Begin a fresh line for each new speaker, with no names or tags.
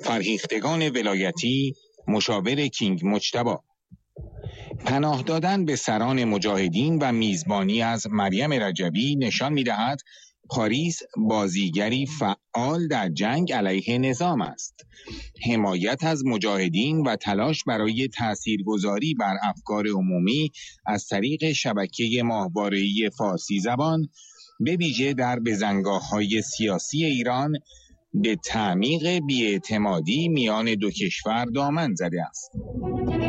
فرهیختگان ولایتی مشاور کینگ مجتبی. پناه دادن به سران مجاهدین و میزبانی از مریم رجبی نشان می‌دهد پاریس بازیگری فعال در جنگ علیه نظام است. حمایت از مجاهدین و تلاش برای تاثیرگذاری بر افکار عمومی از طریق شبکه ماهواره‌ای فارسی زبان به ویژه در بزنگاه‌های سیاسی ایران به تعمیق بی‌اعتمادی میان دو کشور دامن زده است.